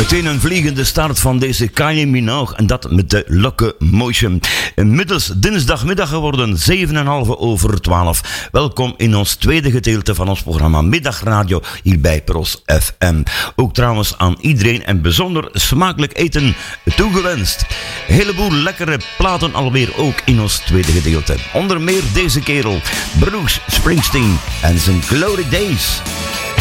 Meteen een vliegende start van deze Kylie Minogue en dat met de Locomotion. Inmiddels dinsdagmiddag geworden, 7:15. Welkom in ons tweede gedeelte van ons programma Middagradio hier bij Pros FM. Ook trouwens aan iedereen en bijzonder smakelijk eten toegewenst. Een heleboel lekkere platen alweer ook in ons tweede gedeelte. Onder meer deze kerel, Bruce Springsteen en zijn Glory Days.